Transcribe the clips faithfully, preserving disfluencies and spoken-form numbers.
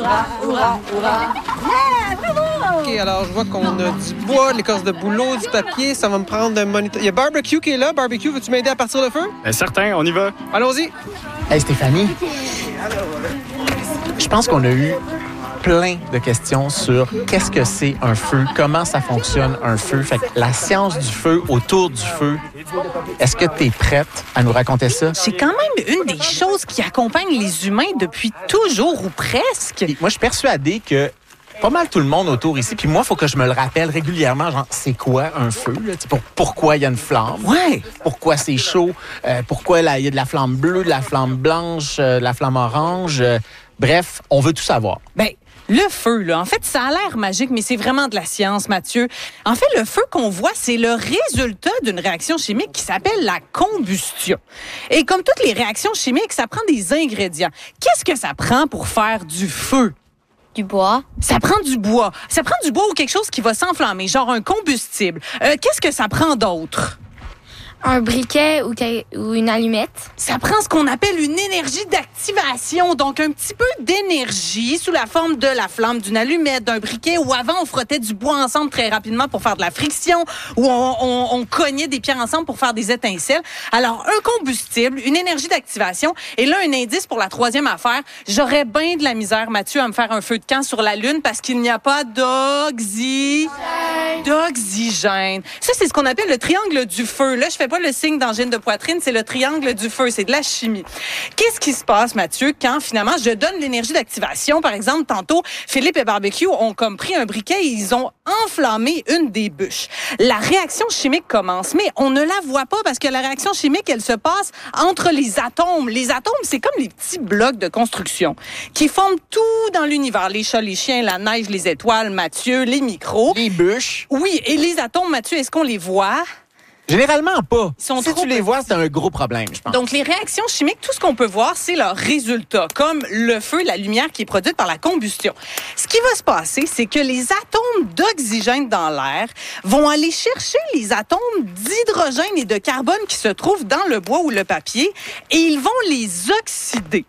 hurrah, hurrah, hurrah. Yeah, bravo! OK, alors je vois qu'on a du bois, de l'écorce de bouleau, du papier. Ça va me prendre un moniteur. Il y a Barbecue qui est là. Barbecue, veux-tu m'aider à partir le feu? Bien, certain, on y va. Allons-y. Hey Stéphanie, je pense qu'on a eu plein de questions sur qu'est-ce que c'est un feu, comment ça fonctionne un feu. Fait que la science du feu, autour du feu, est-ce que tu es prête à nous raconter ça? C'est quand même une des choses qui accompagne les humains depuis toujours ou presque. Et moi, je suis persuadée que pas mal tout le monde autour ici, puis moi, il faut que je me le rappelle régulièrement, genre, c'est quoi un feu? Là? Pour, pourquoi il y a une flamme? Ouais. Pourquoi c'est chaud? Euh, pourquoi il y a de la flamme bleue, de la flamme blanche, euh, de la flamme orange? Euh, bref, on veut tout savoir. Ben, le feu, là, en fait, ça a l'air magique, mais c'est vraiment de la science, Mathieu. En fait, le feu qu'on voit, c'est le résultat d'une réaction chimique qui s'appelle la combustion. Et comme toutes les réactions chimiques, ça prend des ingrédients. Qu'est-ce que ça prend pour faire du feu? Du bois. Ça prend du bois. Ça prend du bois ou quelque chose qui va s'enflammer, genre un combustible. Euh, qu'est-ce que ça prend d'autre? Un briquet ou, ou une allumette. Ça prend ce qu'on appelle une énergie d'activation, donc un petit peu d'énergie sous la forme de la flamme d'une allumette, d'un briquet, où avant on frottait du bois ensemble très rapidement pour faire de la friction, où on, on, on cognait des pierres ensemble pour faire des étincelles. Alors, un combustible, une énergie d'activation, et là, un indice pour la troisième affaire, j'aurais bien de la misère, Mathieu, à me faire un feu de camp sur la Lune parce qu'il n'y a pas d'oxy... d'oxygène. Ça, c'est ce qu'on appelle le triangle du feu. Là, je fais pas le signe d'angine de poitrine, c'est le triangle du feu, c'est de la chimie. Qu'est-ce qui se passe, Mathieu, quand finalement je donne l'énergie d'activation? Par exemple, tantôt, Philippe et Barbecue ont comme pris un briquet et ils ont enflammé une des bûches. La réaction chimique commence, mais on ne la voit pas parce que la réaction chimique, elle se passe entre les atomes. Les atomes, c'est comme les petits blocs de construction qui forment tout dans l'univers. Les chats, les chiens, la neige, les étoiles, Mathieu, les micros. Les bûches. Oui, et les atomes, Mathieu, est-ce qu'on les voit? Généralement pas. Ils sont si trop tu les petits. vois, c'est un gros problème, je pense. Donc, les réactions chimiques, tout ce qu'on peut voir, c'est leur résultat, comme le feu, la lumière qui est produite par la combustion. Ce qui va se passer, c'est que les atomes d'oxygène dans l'air vont aller chercher les atomes d'hydrogène et de carbone qui se trouvent dans le bois ou le papier et ils vont les oxyder.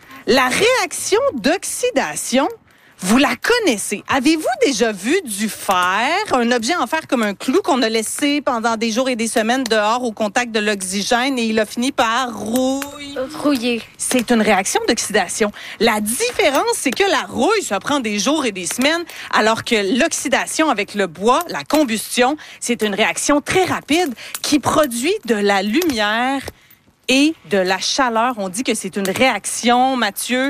La réaction d'oxydation, vous la connaissez. Avez-vous déjà vu du fer, un objet en fer comme un clou qu'on a laissé pendant des jours et des semaines dehors au contact de l'oxygène et il a fini par rouille? Rouillé. C'est une réaction d'oxydation. La différence, c'est que la rouille, ça prend des jours et des semaines, alors que l'oxydation avec le bois, la combustion, c'est une réaction très rapide qui produit de la lumière et de la chaleur. On dit que c'est une réaction, Mathieu,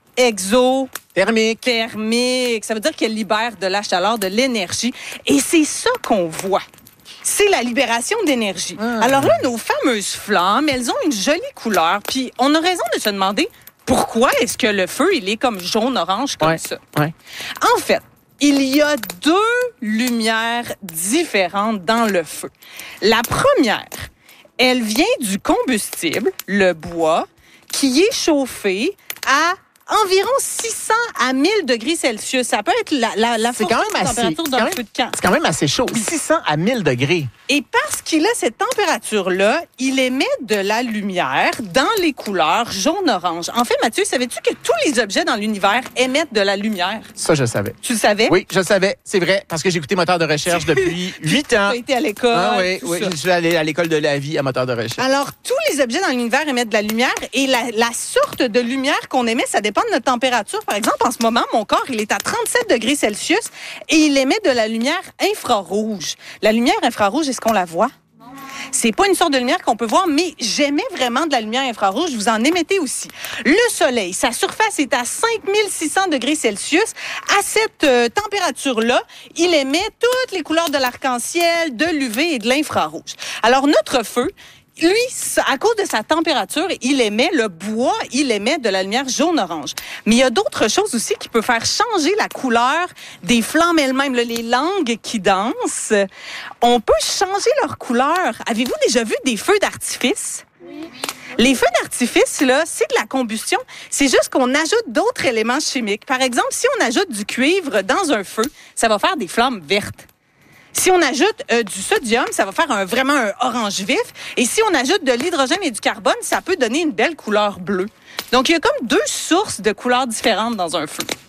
exo... Thermique. Thermique. Ça veut dire qu'elle libère de la chaleur, de l'énergie. Et c'est ça qu'on voit. C'est la libération d'énergie. Ah. Alors là, nos fameuses flammes, elles ont une jolie couleur. Puis on a raison de se demander pourquoi est-ce que le feu, il est comme jaune-orange comme Ouais. ça. Ouais. En fait, il y a deux lumières différentes dans le feu. La première, elle vient du combustible, le bois, qui est chauffé à environ six cents à mille degrés Celsius. Ça peut être la, la, la C'est quand même assez, température c'est d'un quand même- feu de camp. C'est quand même assez chaud. six cents à mille degrés. Et parce qu'il a cette température-là, il émet de la lumière dans les couleurs jaune-orange. En fait, Mathieu, savais-tu que tous les objets dans l'univers émettent de la lumière? Ça, je savais. Tu le savais? Oui, je savais. C'est vrai, parce que j'ai écouté Moteur de recherche depuis huit ans. Tu as été à l'école. Ah oui, tout oui, ça. je suis allé à l'école de la vie à Moteur de recherche. Alors, tous les objets dans l'univers émettent de la lumière et la, la sorte de lumière qu'on émet, ça dépend de notre température. Par exemple, en ce moment, mon corps, il est à trente-sept degrés Celsius et il émet de la lumière infrarouge. La lumière infrarouge, est-ce qu'on la voit? C'est pas une sorte de lumière qu'on peut voir, mais j'émets vraiment de la lumière infrarouge. Vous en émettez aussi. Le soleil, sa surface est à cinq mille six cents degrés Celsius. À cette euh, température-là, il émet toutes les couleurs de l'arc-en-ciel, de l'U V et de l'infrarouge. Alors, notre feu, lui, à cause de sa température, il émet le bois, il émet de la lumière jaune-orange. Mais il y a d'autres choses aussi qui peuvent faire changer la couleur des flammes elles-mêmes. Là, les langues qui dansent, on peut changer leur couleur. Avez-vous déjà vu des feux d'artifice? Oui. Les feux d'artifice, là, c'est de la combustion. C'est juste qu'on ajoute d'autres éléments chimiques. Par exemple, si on ajoute du cuivre dans un feu, ça va faire des flammes vertes. Si on ajoute euh, du sodium, ça va faire un, vraiment un orange vif. Et si on ajoute de l'hydrogène et du carbone, ça peut donner une belle couleur bleue. Donc, il y a comme deux sources de couleurs différentes dans un feu.